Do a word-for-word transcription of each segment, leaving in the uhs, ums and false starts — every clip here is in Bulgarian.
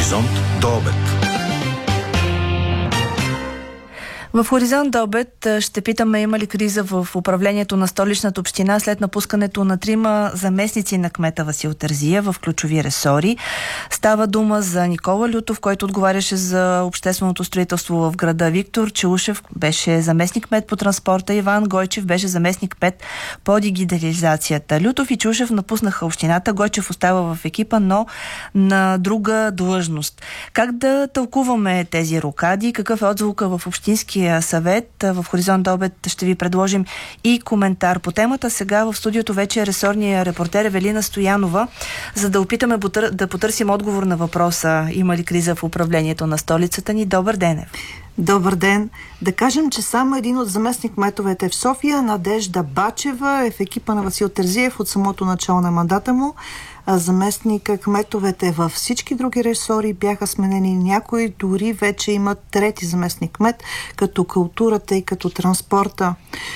Хоризонт до обед. В Хоризонт до обед ще питаме има ли криза в управлението на Столичната община след напускането на трима заместници на кмета Васил Терзиев в ключови ресори. Става дума за Никола Лютов, който отговаряше за общественото строителство в града, Виктор Челушев беше заместник кмет по транспорта, Иван Гойчев беше заместник кмет по дигитализацията. Лютов и Челушев напуснаха общината, Гойчев остава в екипа, но на друга длъжност. Как да тълкуваме тези рокади? Какъв е отзвука в общинския съвет? В Хоризонт до обед ще ви предложим и коментар по темата. Сега в студиото вече е ресорния репортер Евелина Стоянова, за да опитаме да потърсим отговор на въпроса има ли криза в управлението на столицата ни. Добър ден! Добър ден! Да кажем, че само един от заместник-кметовете в София, Надежда Бачева, е в екипа на Васил Терзиев от самото начало на мандата му. Заместник-кметовете във всички други ресори бяха сменени. Някои дори вече имат трети заместник-кмет, като културата и като транспорта.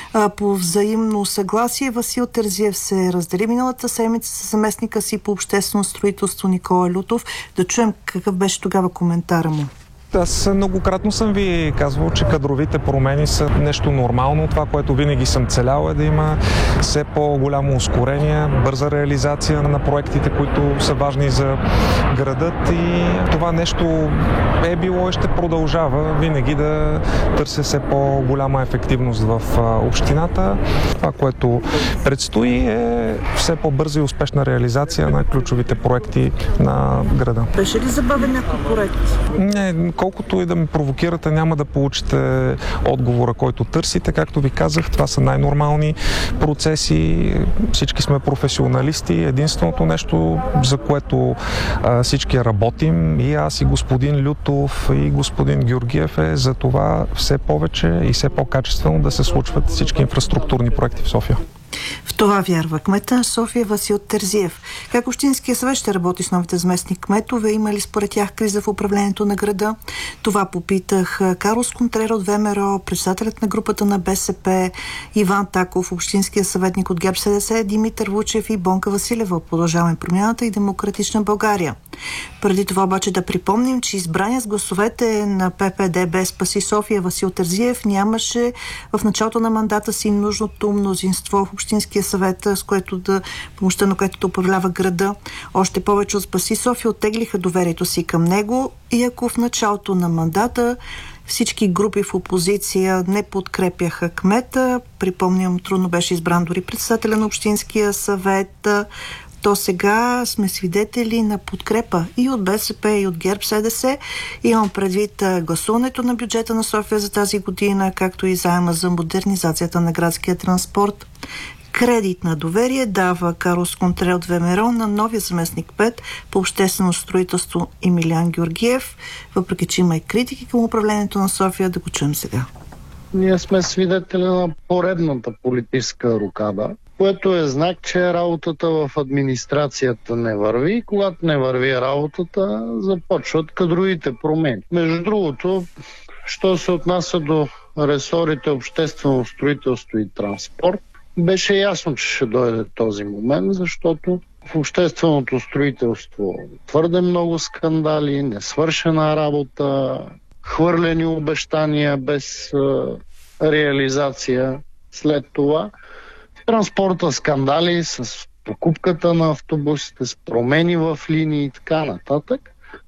По взаимно съгласие Васил Терзиев се раздели миналата седмица с заместника си по обществено строителство Никола Лютов. Да чуем какъв беше тогава коментара му. Аз многократно съм ви казвал, че кадровите промени са нещо нормално. Това, което винаги съм целял, е да има все по-голямо ускорение, бърза реализация на проектите, които са важни за градът, и това нещо е било и ще продължава винаги да търся все по-голяма ефективност в общината. Това, което предстои, е все по-бърза и успешна реализация на ключовите проекти на града. Беше ли забавен някой проект? Не, колкото и да ме провокирате, няма да получите отговора, който търсите. Както ви казах, това са най-нормални процеси. Всички сме професионалисти. Единственото нещо, за което а, всички работим, и аз, и господин Лютов, и господин Георгиев, е за това все повече и все по-качествено да се случват всички инфраструктурни проекти в София. В това вярва кмета на София Васил Терзиев. Как Общинския съвет ще работи с новите заместник кметове? Има ли според тях криза в управлението на града? Това попитах Карлос Контрера от ВМРО, председателят на групата на БСП, Иван Таков, Общинския съветник от ГЕРБ-СДС, Димитър Вучев и Бонка Василева. Продължаваме промяната и Демократична България. Преди това обаче да припомним, че избрания с гласовете на ППДБ Спаси София Васил Терзиев нямаше в началото на мандата си нужното мнозинство в Общинския съвет, с което да помощта, на което да управлява града. Още повече от Спаси София оттеглиха доверието си към него, и ако в началото на мандата всички групи в опозиция не подкрепяха кмета, припомням, трудно беше избран дори председателя на Общинския съвет, то сега сме свидетели на подкрепа и от БСП, и от ГЕРБ-СДС. Имам предвид гласуването на бюджета на София за тази година, както и заема за модернизацията на градския транспорт. Кредит на доверие дава Карлос Контрер от ВМРО на новия заместник кмет по обществено строителство Емилиан Георгиев, въпреки че има и критики към управлението на София. Да го чуем сега. Ние сме свидетели на поредната политическа рокада, което е знак, че работата в администрацията не върви, и когато не върви работата, започват кадровите промени. Между другото, що се отнася до ресорите обществено строителство и транспорт, беше ясно, че ще дойде този момент, защото в общественото строителство твърде много скандали, несвършена работа, хвърлени обещания без а, реализация след това. Транспорта скандали с покупката на автобусите, с промени в линии и така нататък.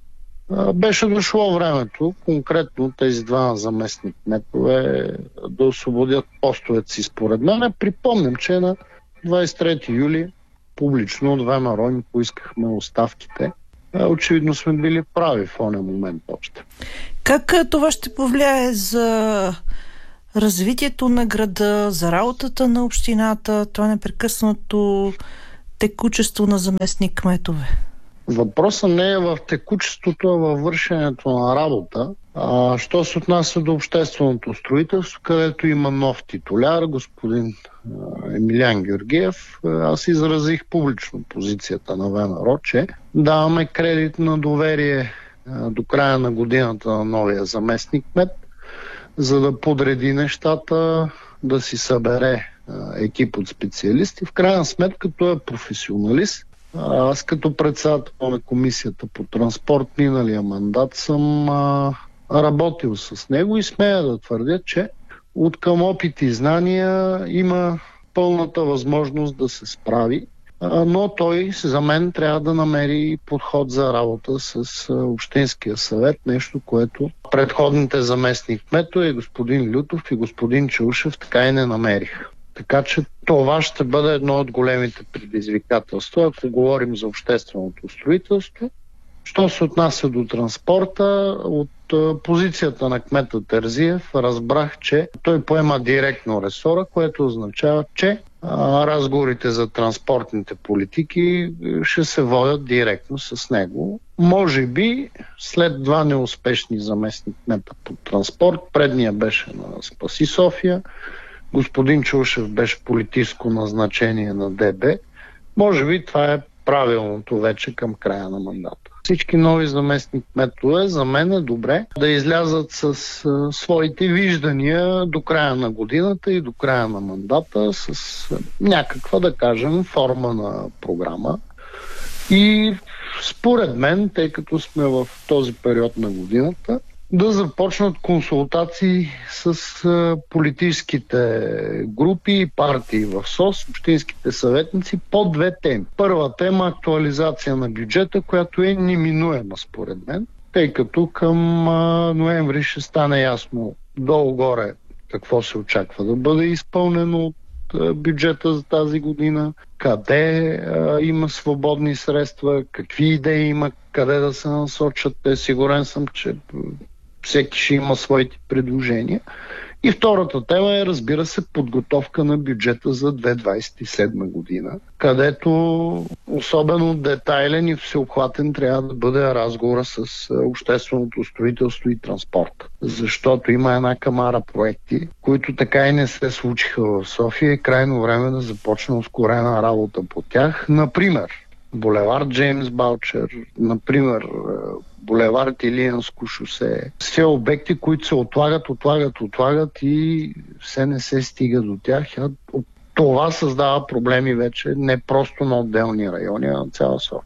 А, беше дошло времето, конкретно тези два заместник кметове да освободят постовете си според мен. Припомням, че на двадесет и трети юли публично от ВМРО ни поискахме оставките. Очевидно сме били прави в оня момент още. Как това ще повлияе за развитието на града, за работата на общината, това непрекъснато текучество на заместник кметове? Въпросът не е в текучеството, а във вършенето на работа. А, що се отнася до общественото строителство, където има нов титуляр, господин а, Емилиан Георгиев, аз изразих публично позицията на ВМРО, че даваме кредит на доверие а, до края на годината на новия заместник кмет, за да подреди нещата, да си събере а, екип от специалисти. В крайна сметка той е професионалист Аз като председател на комисията по транспорт миналия мандат съм а, работил с него и смея да твърдя, че от към опит и знания има пълната възможност да се справи, а, но той за мен трябва да намери подход за работа с а, Общинския съвет, нещо, което предходните заместник кметове и господин Лютов и господин Чаушев така и не намериха. Така че това ще бъде едно от големите предизвикателства, ако говорим за общественото строителство. Що се отнася до транспорта, от позицията на кмета Терзиев разбрах, че той поема директно ресора, което означава, че а, разговорите за транспортните политики ще се водят директно с него. Може би след два неуспешни заместник кмета по транспорт, предния беше на Спаси София, господин Чаушев беше политическо назначение на ДБ. Може би това е правилното вече към края на мандата. Всички нови заместник кметове за мен е добре да излязат с а, своите виждания до края на годината и до края на мандата с а, някаква, да кажем, форма на програма. И според мен, тъй като сме в този период на годината, да започнат консултации с а, политическите групи и партии в СОС, общинските съветници, по две теми. Първа тема – актуализация на бюджета, която е неминуема според мен, тъй като към а, ноември ще стане ясно долу-горе какво се очаква да бъде изпълнено от а, бюджета за тази година, къде а, има свободни средства, какви идеи има, къде да се насочат. Те, сигурен съм, че всеки ще има своите предложения. И втората тема е, разбира се, подготовка на бюджета за две хиляди двадесет и седма година, където особено детайлен и всеобхватен трябва да бъде разговора с общественото строителство и транспорт. Защото има една камара проекти, които така и не се случиха в София. Е крайно време да започне ускорена работа по тях. Например, булевард Джеймс Балчер, например, булевард Илианско шосе. Все обекти, които се отлагат, отлагат, отлагат и все не се стига до тях. Това създава проблеми вече не просто на отделни райони, а на цяла София.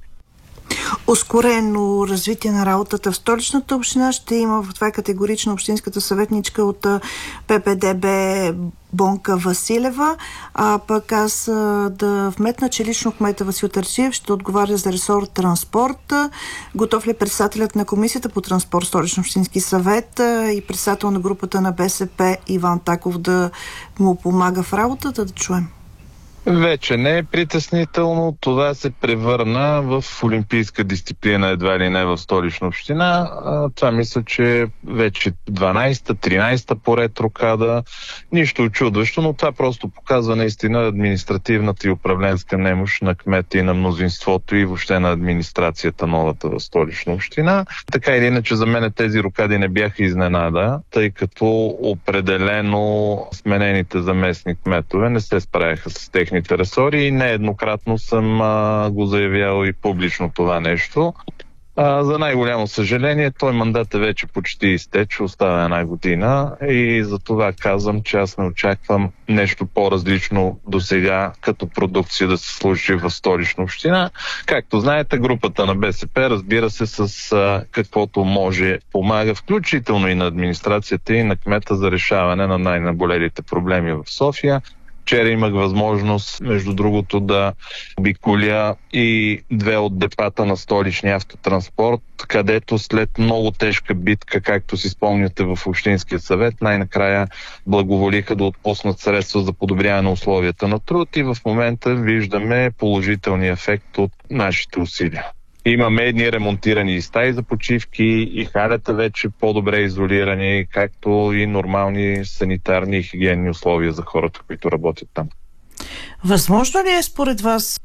Ускорено развитие на работата в Столичната община ще има, в това е категорично общинската съветничка от П П Д Б Бонка Василева, а пък аз да вметна, че лично кмета Васил Терзиев ще отговаря за ресор транспорт. Готов ли е председателят на комисията по транспорт Столична общински съвет и председател на групата на Б С П Иван Таков да му помага в работата? Да чуем. Вече не е притеснително. Това се превърна в олимпийска дисциплина едва ли не в Столична община. Това мисля, че вече дванадесета, тринадесета поред рокада. Нищо очудващо, но това просто показва наистина административната и управленска немощ на кмета и на мнозинството и въобще на администрацията новата в Столична община. Така или иначе за мен тези рокади не бяха изненада, тъй като определено сменените заместник кметове не се справяха с техните ресори и нееднократно съм а, го заявявал и публично това нещо. А, за най-голямо съжаление, той мандат е вече почти изтеч, остава една година и за това казвам, че аз не очаквам нещо по-различно до сега като продукция да се случи в Столична община. Както знаете, групата на Б С П, разбира се, с а, каквото може помага, включително и на администрацията и на кмета за решаване на най-наболелите проблеми в София. Вчера имах възможност, между другото, да обиколя и две от депата на Столичния автотранспорт, където след много тежка битка, както си спомняте в Общинския съвет, най-накрая благоволиха да отпуснат средства за подобряване на условията на труд и в момента виждаме положителния ефект от нашите усилия. Имаме едни ремонтирани стаи за почивки и халета вече по-добре изолирани, както и нормални санитарни и хигиенни условия за хората, които работят там. Възможно ли е според вас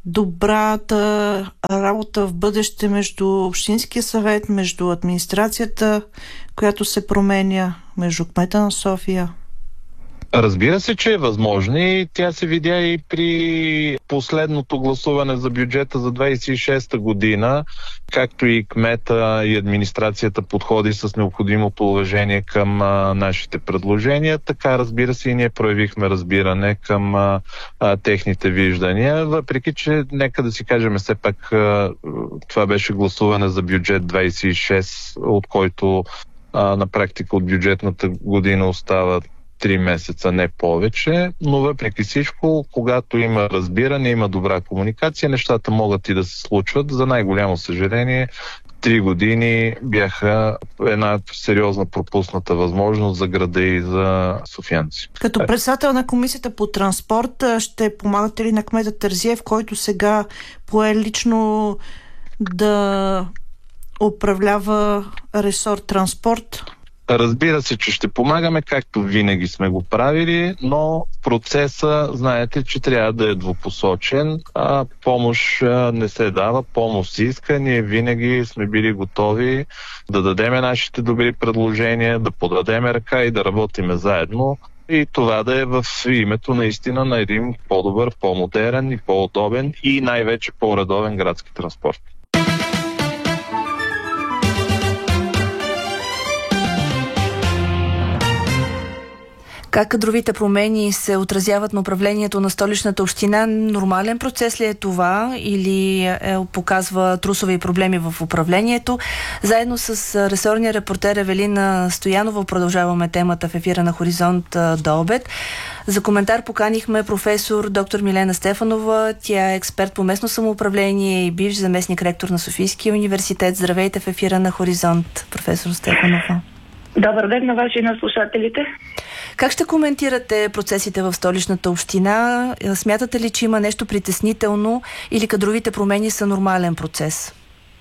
добрата работа в бъдеще между Общинския съвет, между администрацията, която се променя, между кмета на София? Разбира се, че е възможно и тя се видя и при последното гласуване за бюджета за двадесет и шеста година, както и кмета и администрацията подходи с необходимото уважение към а, нашите предложения, така разбира се и ние проявихме разбиране към а, а, техните виждания, въпреки че нека да си кажем все пак а, това беше гласуване за бюджет двадесет и шест, от който а, на практика от бюджетната година остава три месеца, не повече, но въпреки всичко, когато има разбиране, има добра комуникация, нещата могат и да се случват. За най-голямо съжаление, три години бяха една сериозна пропусната възможност за града и за софиянци. Като председател на Комисията по транспорт, ще помагате ли на кмета Терзиев, който сега пое лично да управлява ресор транспорт? Разбира се, че ще помагаме, както винаги сме го правили, но процеса, знаете, че трябва да е двупосочен. А помощ не се дава, помощ се иска. Ние винаги сме били готови да дадеме нашите добри предложения, да подадеме ръка и да работиме заедно. И това да е в името наистина на един по-добър, по-модерен и по-удобен и най-вече по-редовен градски транспорт. Как кадровите промени се отразяват на управлението на Столичната община? Нормален процес ли е това или е, показва трусове и проблеми в управлението? Заедно с ресорния репортер Евелина Стоянова продължаваме темата в ефира на Хоризонт до обед. За коментар поканихме професор доктор Милена Стефанова. Тя е експерт по местно самоуправление и бивш заместник ректор на Софийския университет. Здравейте в ефира на Хоризонт, професор Стефанова. Добър ден на ваши и на слушателите. Как ще коментирате процесите в Столичната община? Смятате ли, че има нещо притеснително или кадровите промени са нормален процес?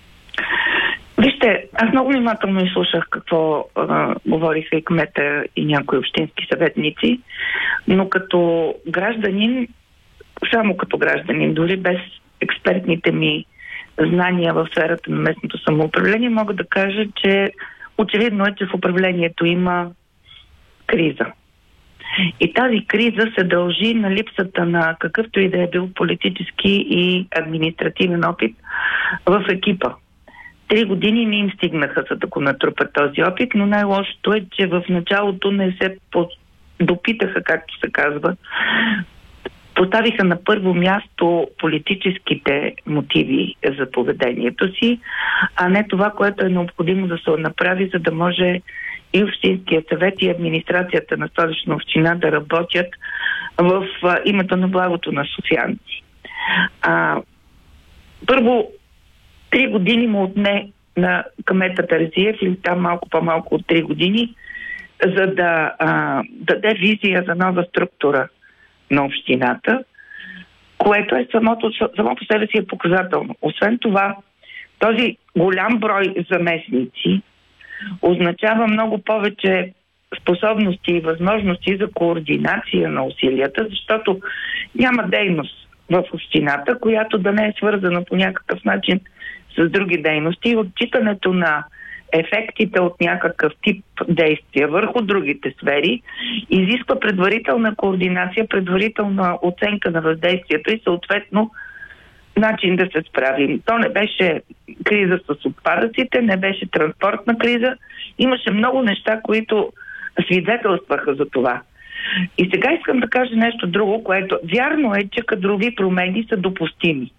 Вижте, аз много внимателно изслушах какво а, говориха и кмета и някои общински съветници, но като гражданин, само като гражданин, дори без експертните ми знания в сферата на местното самоуправление, мога да кажа, че очевидно е, че в управлението има криза. И тази криза се дължи на липсата на какъвто и да е бил политически и административен опит в екипа. Три години не им стигнаха, за да го натрупат този опит, но най-лошото е, че в началото не се допитаха, както се казва, поставиха на първо място политическите мотиви за поведението си, а не това, което е необходимо да се направи, за да може и Общинския съвет и администрацията на Столична община да работят в а, името на благото на софиянци. А, първо, три години му отне на кмета Терзиев, или там малко по-малко от три години, за да а, даде визия за нова структура на общината, което е самото, само по себе си е показателно. Освен това, този голям брой заместници означава много повече способности и възможности за координация на усилията, защото няма дейност в общината, която да не е свързана по някакъв начин с други дейности и отчитането на ефектите от някакъв тип действия върху другите сфери изисква предварителна координация, предварителна оценка на въздействието и съответно начин да се справим. То не беше криза с отпадъците, не беше транспортна криза. Имаше много неща, които свидетелстваха за това. И сега искам да кажа нещо друго, което вярно е, че кадрови промени са допустими.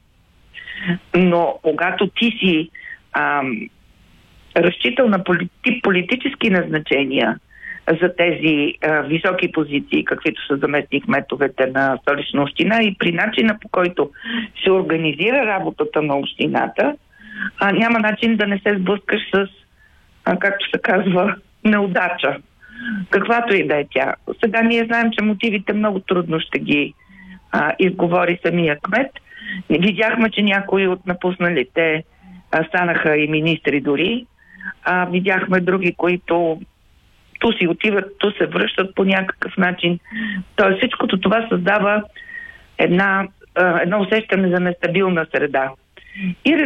Но когато ти си ам, разчитал на полити, политически назначения за тези а, високи позиции, каквито са заместник кметовете на Столична община и при начина, по който се организира работата на общината, а, няма начин да не се сблъскаш с, а, както се казва, неудача. Каквато и да е тя. Сега ние знаем, че мотивите много трудно ще ги а, изговори самия кмет. Видяхме, че някои от напусналите а, станаха и министри дори. А, видяхме други, които ту си отиват, ту се връщат по някакъв начин. Тоест всичкото това създава една, а, едно усещане за нестабилна среда. И